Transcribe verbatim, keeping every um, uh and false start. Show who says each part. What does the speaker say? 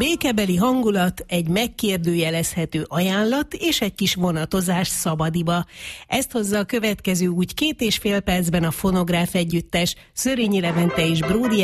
Speaker 1: Békebeli hangulat, egy megkérdőjelezhető ajánlat és egy kis vonatozás Szabadiba. Ezt hozza a következő úgy két és fél percben a Fonográf együttes, Szörényi Levente és Bródi